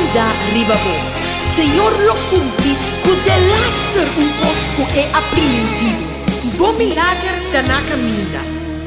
da ribabo. Senhor lo cumpri, cu de laster un cosco e aprimentivo. Bom milagre da na caminha.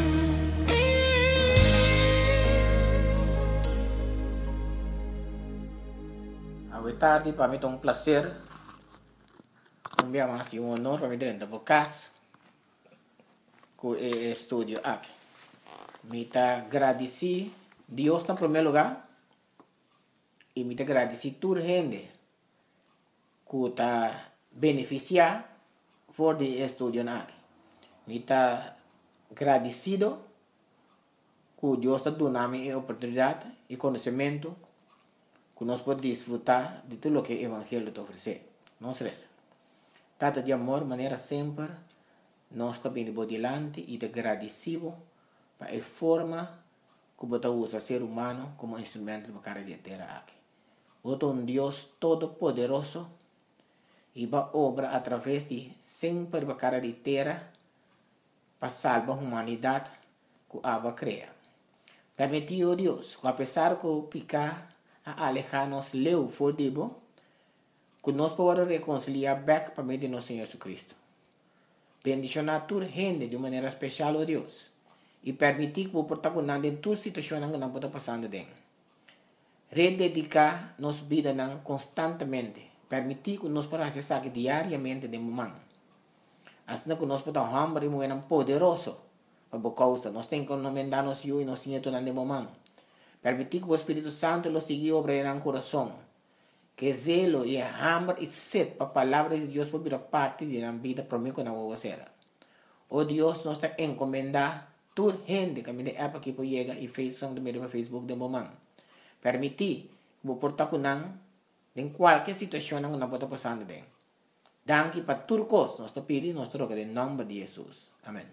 Boa tarde, para mim é um prazer. Um dia mais um honor para mim dentro do casa com o estúdio aqui. Me tá agradeci Deus em primeiro lugar e me tá agradeci toda gente que tá beneficiar por de estúdio aqui. Me tá agradecido que Deus tá dando a mim a oportunidade e conhecimento que nós podemos desfrutar de tudo o que o Evangelho te oferece. Não se resta. Tata de amor, maneira sempre, nós também de delante e de agradecido para a forma que você usa o ser humano como instrumento para a terra aqui. Você é um Deus todo-poderoso e vai obra através de sempre para a terra para salvar a humanidade que a cria. Permitiu Deus, que apesar de picar a alejar-nos leu for dibo, que nós podemos reconciliar back para meio de nosso Senhor Jesus Cristo. Bendicionar toda gente de maneira especial, oh Deus, e permitir que o protagonista em toda situação que não pode passar dentro. Rededicar nossa vida constantemente, permitir que nós podamos acessar diariamente de momento. Assim que nós podemos hambre e moer poderoso para a causa. Nós temos que encomendar nos e nos Senhor de momento. Permitir que o Espírito Santo lo siga obrando no coração. Que zelo e hambre e sede para a palavra de Deus por parte da vida para mim que não vou ser. Oh Deus, nós está encomendar toda gente que me dê aqui para chegar e fez som do meu Facebook de momento. Permitir que o protagonista em qualquer situação não pode passar de. Danke para tudo coisa. Nós está pedindo, nós troca em nome de Jesus. Amém.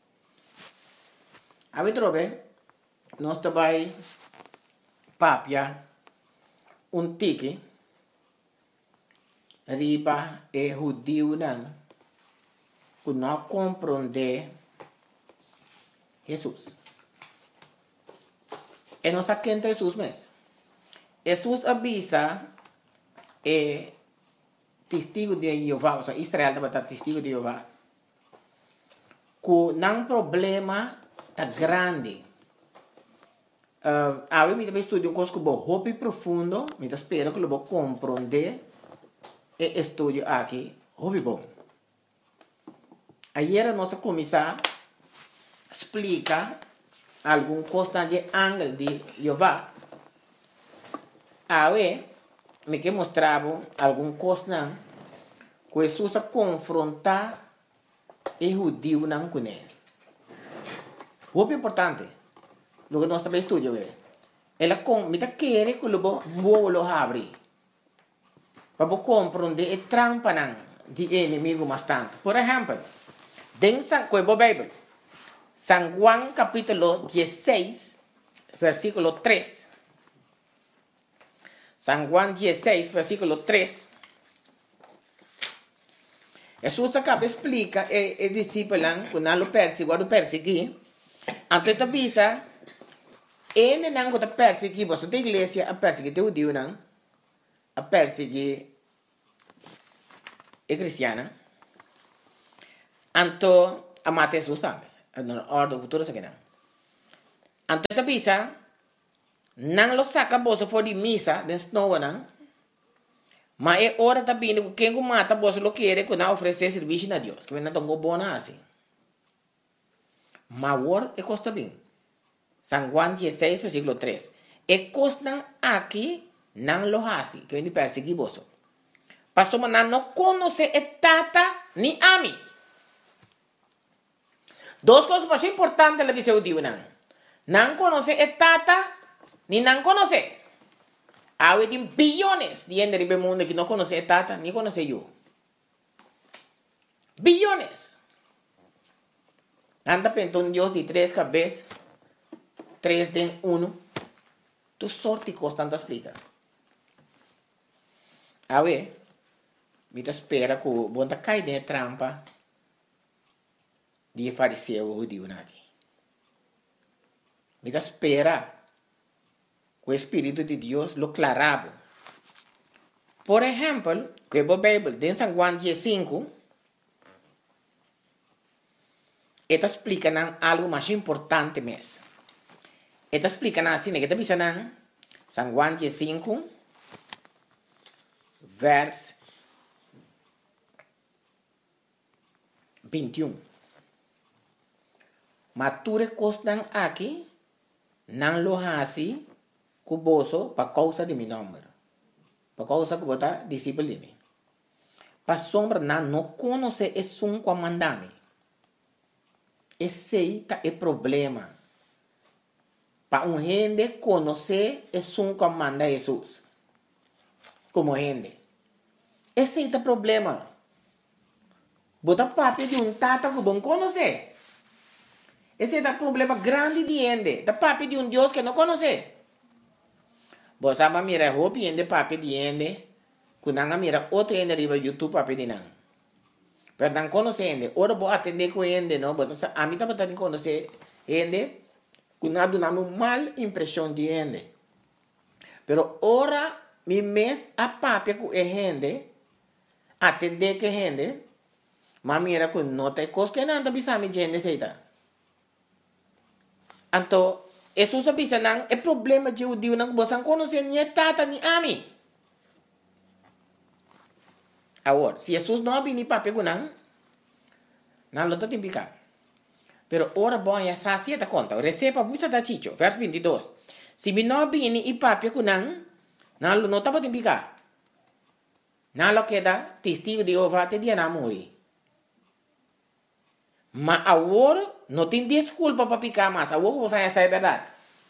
A ver, trobe, nós está vai papia tiki riba e judeu que não compreende Jesus. E nós aqui entre Jesus mesmo. Jesus avisa testigo de Jeová, ou seja, Israel também está testigo de Jeová, que não problema tá grande. Agora, eu estudo coisa que vou hopi profundo, eu espero que eu vou compreender e estudo aqui, hopi bom. Ayer nós começamos a explicar algum coisa de ângulo de Jeová. Agora, me que mostrava algum coisa que Jesus a confrontar o judeu não com ele. Hopi importante. Lo que nós também estudamos ela me quer que eu vou abrir para compreender a trampa de inimigo bastante. Por exemplo, dentro da Bíblia, San Juan capítulo 16, versículo 3. San Juan 16, versículo 3. Jesus acaba explica e discípulo que não lo persegui, antes da visa ele não está perseguindo a sua igreja, a perseguir o Deus, a perseguir a cristiana. Então, a matar Jesus também. A ordem futura se queda. Então, a bisa, não lo saca bolsa for de missa, dentro do não. Mas é hora também que quem mata bolsa lo quer que não oferecer serviço a Deus, que não tão bom assim. Mas o word é custa bem. San Juan 16, versículo 3. E costan aqui não lo hace, que vem perseguir você. Pastor, mas não conhece a tata ni a mim. Duas coisas mais importantes da visão de Deus. Não conhece a tata, ni não conhece. Há bilhões de gente no mundo que não conhece a tata, ni conhece eu. Bilhões. Anda pensando Deus de 3 cabeças. 3 de 1, tu sorte constante explica. A ver, me espera que o bom cai de trampa de fariseu o judeu aqui. Me espera que o Espírito de Deus lo clarava Por ejemplo, que a Bíblia em San Juan 15, esta explica algo mais importante mesmo. Esta explica assim, que está dizendo San Juan 15, verso 21. Mature costan aqui, não lo hasi, cuboso, para causa de meu nome. Para causa que você disciplina. Para sombra não conhece é um comandame. Esse é o problema. Para gente conhecer é um comando de Jesus. Como gente. Esse é o problema. Bota papi de tata que bom conhecer. Esse é o problema grande de gente. Da papi de Deus que não conhece. Você sabe mira roupa gente papi de gente. Quando mira outra gente riba YouTube papi de não. Perdão conhece gente. Ora vou atender com gente, não. A mim também tem conhecer gente. Quando dá uma mal impressão de gente. Pero ora mi mes a papi com gente. Atender que gente. Mas mira que não tem coisa que não bisa mi gente seita. Então, isso bisa não é problema de judeu não você conhecer nem tata nem ami. Agora, se Jesus não vem papi com não lo tem picar. Pero ora bom ya sacia ta conta. Receba misa da chicho, verso 22. Se mi não vem e papi com não lo não tá tem picar. Não lo queda testigo de Jeová te dia na morrer. Mas agora não tem desculpa para picar mais. Agora você já sabe a verdade.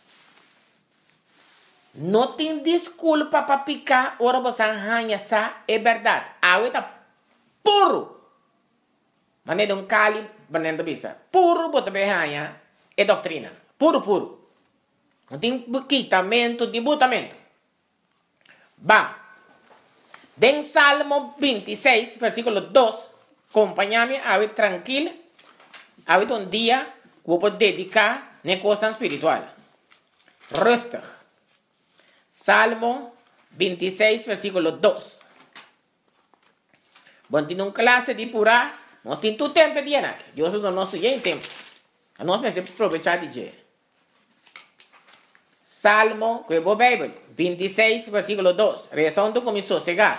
Não tem desculpa para picar. Agora você já sabe a verdade. Agora está puro. Mas não é cali para não bisa. Puro para berranha é doutrina. Puro, puro. Não tem quitamento, debutamento. Bom. Den Salmo 26, versículo 2. Acompanha-me, agora tranquilo. Ahorita un día voy a dedicar a cosa espiritual. Rustig. Salmo 26, versículo 2. Bueno, tiene una clase de pura. No tiene tu tiempo de llenar. Dios no nos tiene tiempo. Nós precisamos aprovechar de dia. Salmo, que é a Bíblia, 26, versículo 2. Rezando com sossegar.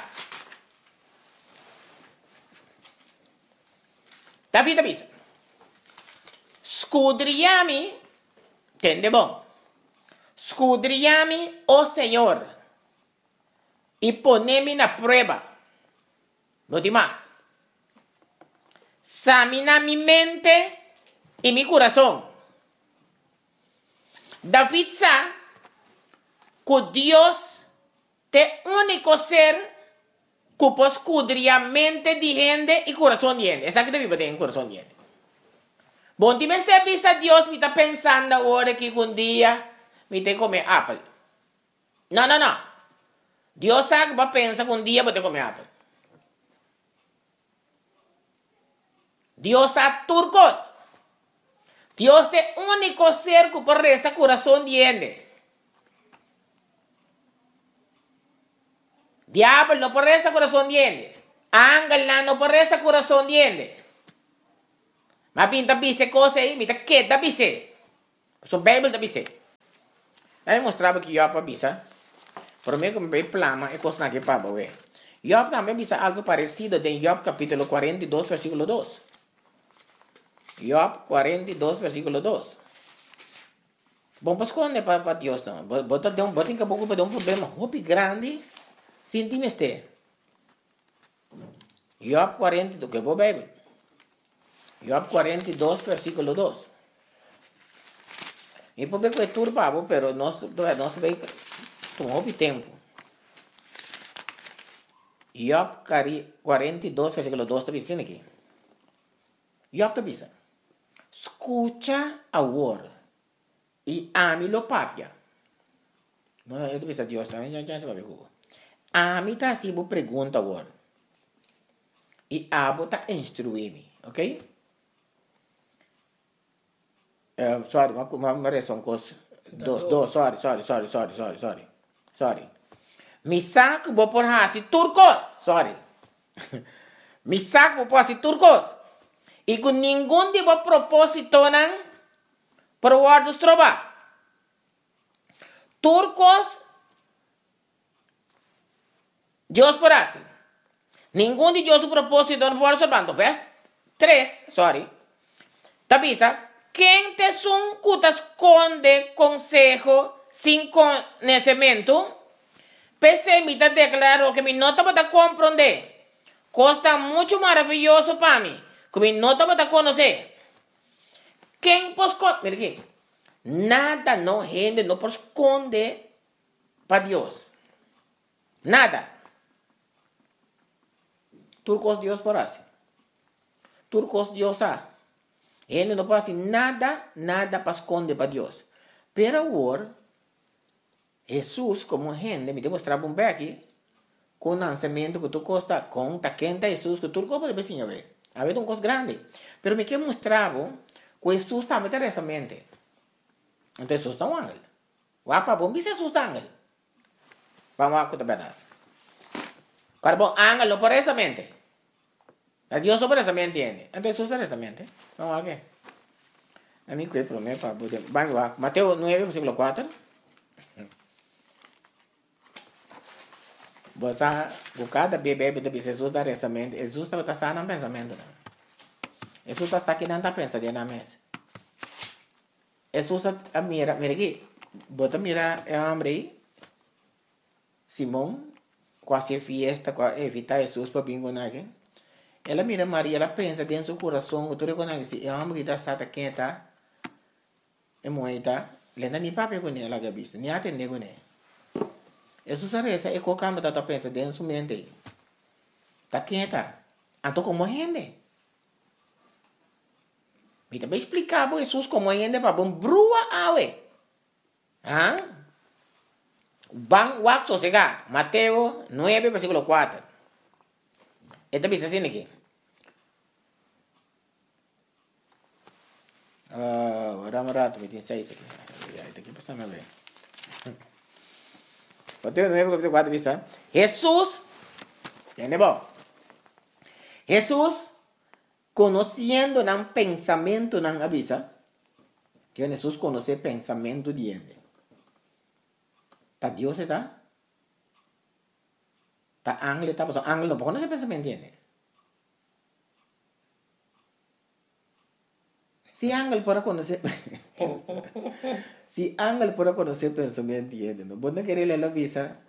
David avisa. Escudriame, entende bom? Escudriame, ó Senhor, e poneme na prova. No demais. Examina mi mente e mi coração. David sabe que Deus é o único ser que pode escudriar a mente de gente e coração de gente. Essa que David tem em coração de gente. Bom, se me está vista Deus, me está pensando agora que um dia me tem que comer apple. Não. Deus sabe que vai pensar que um dia vou ter que comer apple. Deus sabe turcos. Deus é o único ser que pode rezar coração de gente. Diablo não pode rezar coração de gente. Ángel não pode rezar coração de gente. Mas pinta bise coisa aí, me tá quieta bise. So Bíblia da bise. Aí mostrava que Job bisa. Por mim como bem plama é coisa que para ver. Job também bisa algo parecido em Job capítulo 42 versículo 2. Job 42 versículo 2. Bom, pues quando para Deus não. Bota em caboclo para um problema hopi grande. Sinti-me este. Job 42 que é a Bíblia. Job 42, versículo 2. E por que é turbado, pero nós vai tomar tempo. Job 42, versículo 2 está dizendo aqui. Job está dizendo: escucha agora e ame-lo papia. Não, eu estou dizendo Deus também, já se vai ver. Ame está assim, vou perguntar agora. E abo está instruir-me, ok? Sorry, uma reação com sorry. Misak bo por hasi turcos, sorry. Misak bo por hasi turcos. E com nenhum de propósito não por guardos trova. Turcos Deus por assim. Nenhum de Deus propósito não pode observar. Verso 3, sorry. Tabisa, quem te que esconde consejo sem conhecimento, pessimista declarou que me nota para compreender. Costa muito maravilhoso para mim, que me nota para conhecer. Quem pode esconder? Mira aqui. Nada não rende, não pode esconder para Deus. Nada. Turcos Deus por assim. Turcos Deus há. Ele não pode nada para esconder para Deus. Pero agora, Jesus, como gente, me demonstrava um pouco aqui, com o lançamento que tu costa, com a quenta Jesus, que tu pode ver, ver. Havia uma coisa grande. Pero me que mostrava que Jesus estava nessa mente. Então Jesus está um ángel. O apa bom, Jesus está ángel. Vamos a contar a verdade. Cara bom, ángel não por essa mente. A Dios sobre esa mente entiende. Entonces usa esa mente. Vamos a ver. A mí que promete para poder. Vamos a Mateo 9, versículo 4. Você buscar bebê de Jesus dar essa mente. Jesus está sano no pensamento. Jesus está aqui não está pensando na mesa. Jesus mira aqui. Bota mira é homem aí. Simão quase fiesta, quase evitar Jesus para bingo aqui. Ela mira Maria, ela pensa dentro do coração, tu reconhece, é homem que está sata quem está, é moeda, lenda nem papel com ela, gabista, nem atende com ela. Jesus sabe essa, é qualquer coisa que pensa dentro da mente. Tá quem está? Então como rende? Me também explicar para Jesus como rende para bom brua awe. Ah? Bang wak sosega, Mateo 9, versículo 4. Esta bisa assim aqui. Vamos rato, me tem 6 aqui. Está aqui passando a ver. Mateo 9, versículo 4 bisa. Jesus, entendeu? Jesus, conhecendo o pensamento não avisa. Que Jesus conhece o pensamento de ele. Tá Deus está? Tá ángel está passando. Ángel não pode conhecer o pensamento de ele. Se ángel pode conhecer... Se ángel pode conhecer o pensamento de ele, não pode querer ler a visa...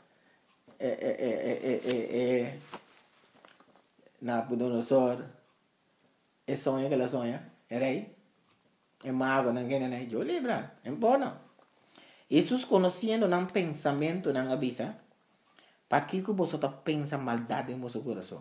Nabucodonosor... É sonho que ela sonha. É rei. É mago, não quer nem. Eu lembro. É bom. Jesus conhecendo o pensamento não avisa. Para que você está pensando maldade em seu coração?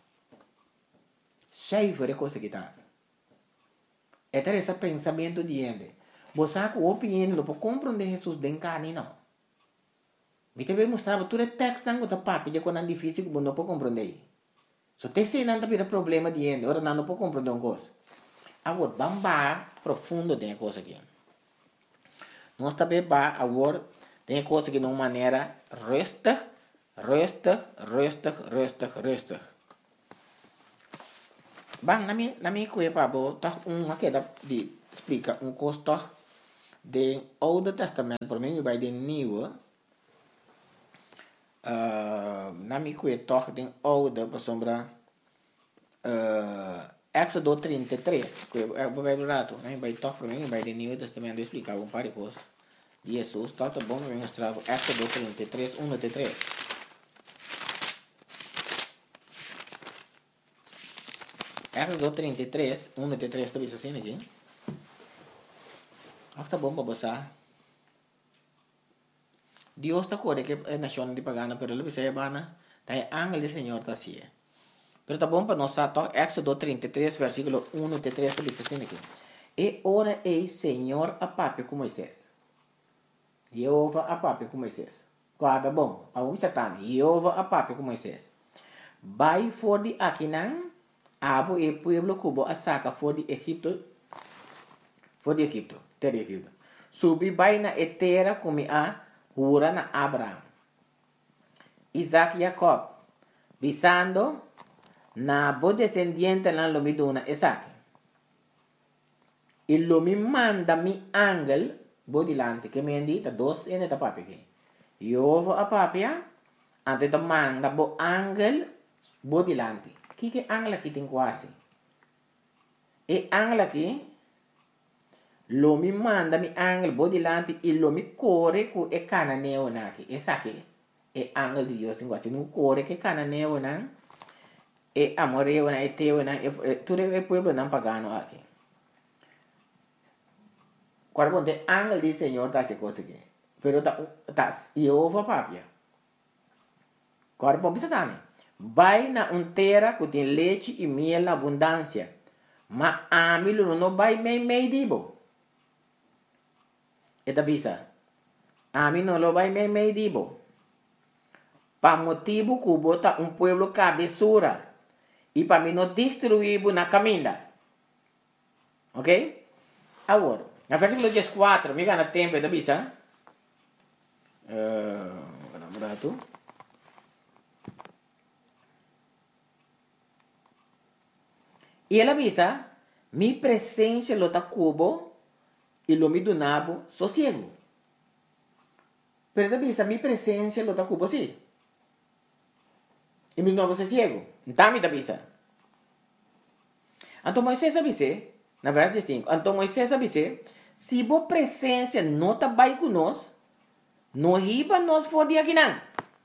Cheio de coisa que está. É ter esse pensamento de ele. Você com opinião não pode compreender Jesus de carne, não. Me também mostrava todo o texto que está papo, já quando é difícil que você não pode compreender. Se você não tem problema de ele, agora não pode compreender uma coisa. Agora, vamos profundo tem coisa aqui. Nós também agora tem coisa que de uma maneira resta. Bang, na minha coisa para botar uma que de explica costo do Old Testamento, por mim vai de New. Na minha coisa toca tem Old para sombra Éxodo 33, que vai do rato, né? Vai tocar para mim vai de New Testamento explicar um par de coisas. Jesus, tá bom, eu mostrar Éxodo 33, 1 até 3. Éxodo 33, 1 até 3, está assim aqui? Tá bom para você. Deus está corre que é nação de pagana, pero ele vai bana, tá ángel do Senhor tá assim. Pero tá bom para nós tá Éxodo 33, versículo 1 até 3, está assim aqui. E ora ei Senhor a papo com Moisés. Jeová a papo com Moisés. Guarda bom, a Satan, Jeová a papo com Moisés. Vai for de Aquinan, abo e pueblo cubo a saca for de Egipto, terra de Egipto. Subi vai na terra como a hura na Abraham. Isaac e Jacob. Bisando na bo descendiente na lo mi dona Isaac. E lo mi manda mi angel bo dilante che mi indita dos ene da papi che. Io a papia ante da manda bo angel bo dilante. Chi che angela chi tin quasi. E angela chi lo mi manda mi angel bo dilante e lo mi core cu e cananeo naki. E sa che e angel di Dio sin quasi nu core che cananeo na e amoreo na e teo na e tu e pueblo nan pagano aqui. Cuando el ángel del Señor te hace cosas que, pero ta Jehová papia. Cuando bisa tani, vai na terra que tem leite e miel na abundância, mas amilo não vai mei dibo. Eta bisa, amilo não vai mei dibo. Pa motivo que bota pueblo cabeçura e para mim não destruir na caminha. Ok? Agora. Na versículo 14, mi gana tempo da bisa. Rato. E ela bisa, mi presença lo ta cubo e lo mi donabo sossego. Pero da bisa, mi presença lo ta cubo sì. E mi donabo sossego. Então mi da bisa. Então Moisés avise, na verdade 5, então Moisés avise, se a presença não está bem conosco, não riba nós for de aqui não.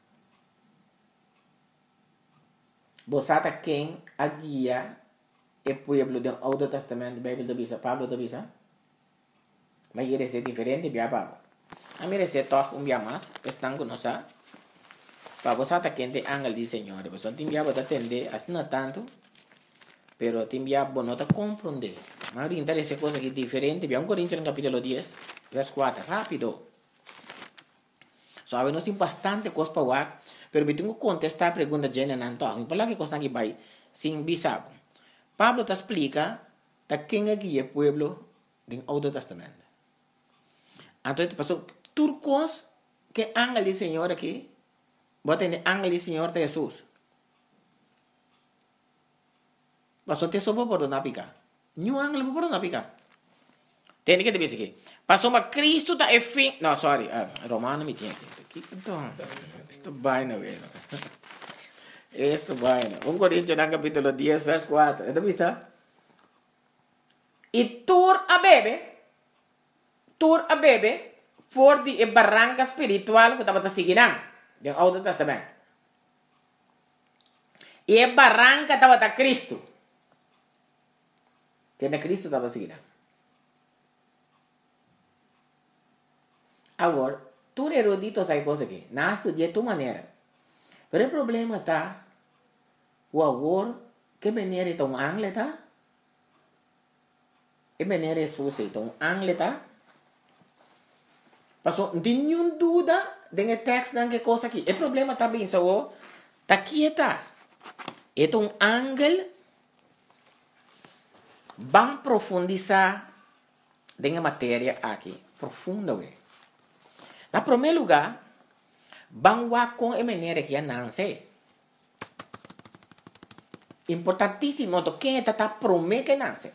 Você está quem a guia o povo do Antigo Testamento, Bíblia da Bisa, Pablo da Bisa? Mas ele é diferente de Pablo. A mim é toque dia mais, estão conosco. Para você está quem tem ángel do Senhor, você tem que atender, assim não tanto, pero tem que não te compreender. Mas ahorita essa coisa aqui diferente. Vamos Coríntios no capítulo 10, verso 4. Rápido. Sabe, nós temos bastante coisa para falar. Pero eu tenho que contestar a pergunta de Jane Nanto. Eu falar que coisa aqui vai sem bisabo. Pablo te explica da quem é que é o povo do Antigo Testamento. Então, passou tudo coisa que ángel do Senhor aqui. Bota em ángel do Senhor de Jesus. Passou te soube por não picar. New ángel por não picar. Tem que dizer aqui. Passou mas Cristo tá fim. Não, sorry. Romano me tinha aqui. Então, isto vai na vez. Isto vai na. 1 Coríntios no capítulo 10, verso 4. Então, bisa? E tur a bebe, for de barranca espiritual que estava seguindo. Do Antigo Testamento. E a barranca estava da Cristo. Que na Cristo estava seguindo. Agora, tu erudito sai coisa aqui. Não estudia de tua maneira. Mas o problema está, o agora, que maneira é um ángel, tá? Que maneira é Jesus, é um ángel, tá? Passou, não tem nenhuma dúvida de texto não que coisa aqui. O problema está bem, só, tá aqui, tá? É um ángel. Vamos profundizar na matéria aqui. Profunda, ué. Na primeiro lugar, vamos ver com a maneira que não sei. Importantíssimo, quem está prometendo que não sei.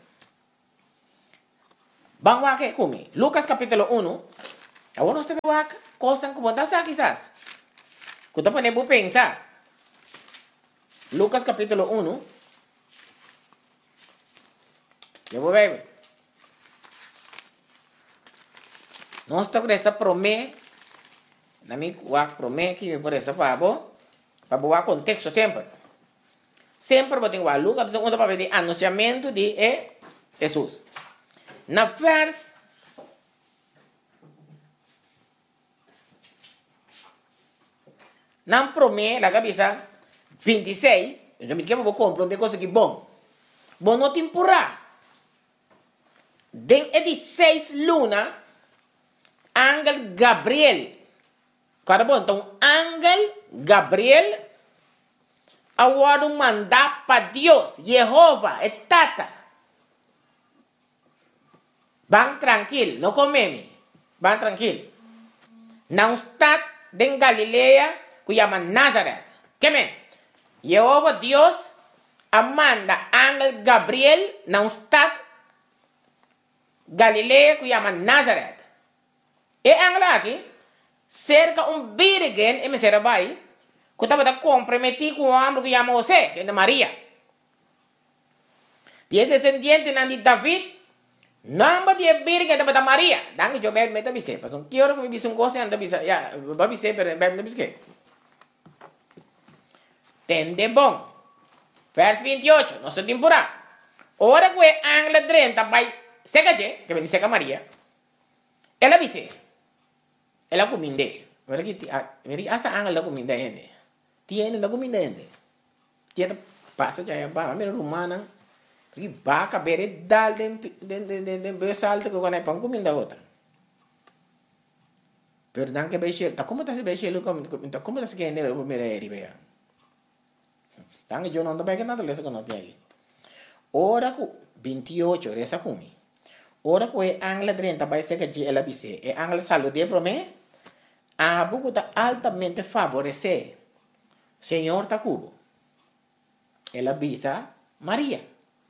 Vamos ver como. Lucas capítulo 1. Agora nós temos que ver coisas como está quizás. Que você pode pensar. Lucas capítulo 1. Eu vou ver. Nós estamos com essa promessa. Na minha promessa que por essa para boa contexto sempre. Sempre vou ter que Lucas onde para ver anunciamento de Jesus. Na vers na promessa la cabeça 26, eu me quero compreender coisa que bom. Bom não temporada. Den 16 luna, ángel Gabriel. Cara bom, então, ángel Gabriel, agora mandar para Deus, Jeová, é tata. Vão tranquilo, não comeme. Vão tranquilo. Não está em Galileia, que llama Nazaret. ¿Qué me? Jehová Dios manda ángel Gabriel na un stad Galilea que llama Nazaret. E ángel aqui cerca un virgen en Meserabai que estaba comprometido con un hombre que llama José, que es de María. Y es descendiente de David. Namba dia virgen da Maria. Dan jo ber meta bise. Pason kioro ko bisung gose anda bisa ya ba bise per ber meta bise. Tende bom. Vers 28, no se timpura. Ora que angla 30 vai secache, que bendice a Maria. Ela bise. Ela cominde. Ora que meri hasta angla cominde ende. Tiene la cominde ende. Tiene passa já ba mero romana. Porque vaca bere dal den besalto que quando é pão comida outra. Pero dan que beixe, tá como tá se beixe lo como tá se que nele o mere vea. Dan que eu não tô bem nada lesa que não tem aí. Ora ku 28 resa kumi. Ora ku e angla 30 vai ser que ela bise. E angla salude pro me. A buku tá altamente favorecer. Senhor tá cubo. Ela bisa Maria.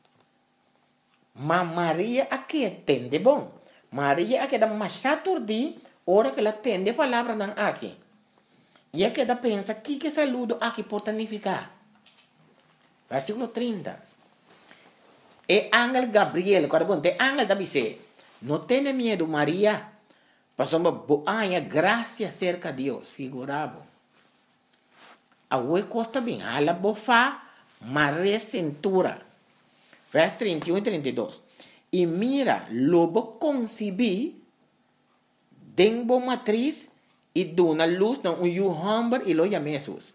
Ma Maria aqui tende bom. Maria aqui dá mais saturdi, ora que ela tende palavra não aqui. E aqui dá pensa que saludo aqui pode significar. Versículo 30. E ángel Gabriel, quando bom, de ángel da bise, não tenha medo Maria, passamos boa graça cerca de Deus, figurado. A oi costa bem, a la bofa, Maria cintura. Vers 31 y 32. Y mira, lobo concebí, denbo matriz, y dona luz, no un yuhamber, y lo llamé Jesús.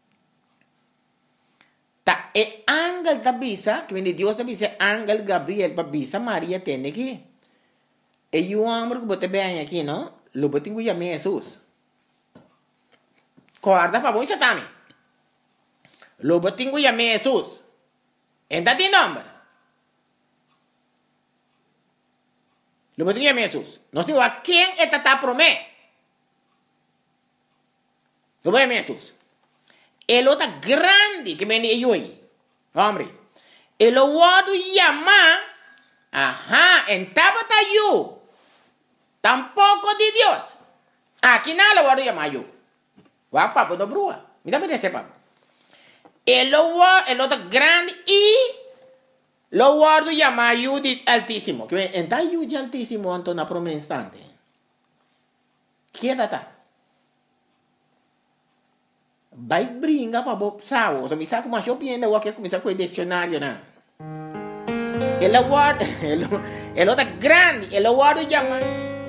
Ta e ángel da bisa, que viene Dios da bisa, ángel Gabriel, pa bisa María tiene aquí. E yuhamber, que bote vean aquí, ¿no? Lobo tengo llamé Jesús. Guarda pa voy satami. Lobo tengo llamé Jesús. ¿Entra ti nombre? Lo que tenía Jesús. No sé a quién está promé. Lo voy a Jesús. El otro grande que me yo ahí. Hombre. El otro llama. Ajá. En tabata yo. Tampoco de Dios. Aquí nada lo voy a llamar yo. Va papo do brua. Mira me dice papo. El otro grande y lo guardo llama Judith Altísimo. Que entra Judith Altísimo ante una promesa instante. ¿Quién está? Vai brinca para bo sao. So mi sa como yo piende o que comienza con el diccionario na. El otro grande, el guardo llama